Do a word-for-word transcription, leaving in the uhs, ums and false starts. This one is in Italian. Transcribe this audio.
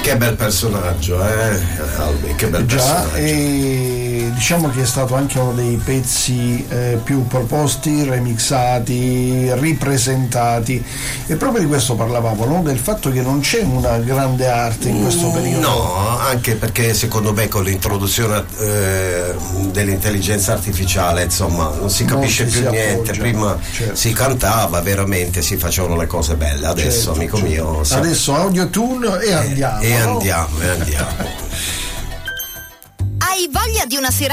che bel personaggio, eh? Albi, che bel Già, personaggio. E diciamo che è stato anche uno dei pezzi eh, più proposti, remixati, ripresentati, e proprio di questo parlavamo, no? Del fatto che non c'è una grande arte in questo periodo. No, anche perché secondo me con l'introduzione eh, dell'intelligenza artificiale, insomma, non si capisce Non si più si niente. appoggia, Prima certo. si cantava veramente, si facevano le cose belle. Adesso, Certo, amico certo. mio, sa- Adesso audio tune e andiamo. e no? andiamo, e andiamo. Hai voglia di una serata